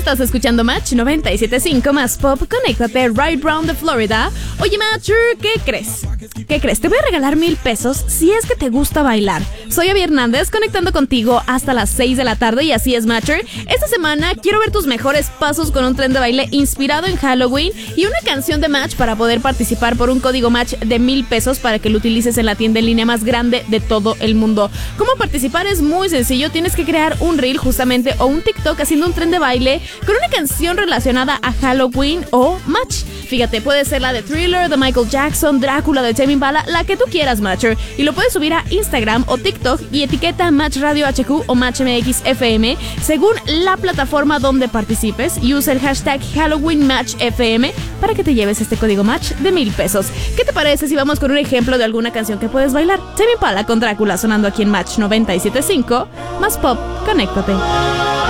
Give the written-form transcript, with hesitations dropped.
Estás escuchando Match 97.5 más pop. Conéctate right round de Florida. Oye, Matcher, ¿qué crees? Te voy a regalar 1,000 pesos si es que te gusta bailar. Soy Abby Hernández, conectando contigo hasta las 6 de la tarde. Y así es, Matcher. Esta semana quiero ver tus mejores pasos con un tren de baile inspirado en Halloween y una canción de Match para poder participar por un código Match de 1,000 pesos para que lo utilices en la tienda en línea más grande de todo el mundo. ¿Cómo participar? Es muy sencillo. Tienes que crear un reel justamente o un TikTok haciendo un tren de baile con una canción relacionada a Halloween o Match. Fíjate, puede ser la de Thriller, de Michael Jackson, Drácula, de Tame Impala, la que tú quieras, Matcher. Y lo puedes subir a Instagram o TikTok y etiqueta Match Radio HQ o Match MX FM según la plataforma donde participes y usa el hashtag Halloween Match FM para que te lleves este código Match de 1,000 pesos. ¿Qué te parece si vamos con un ejemplo de alguna canción que puedes bailar? Tame Impala con Drácula sonando aquí en Match 97.5 más pop. Conéctate.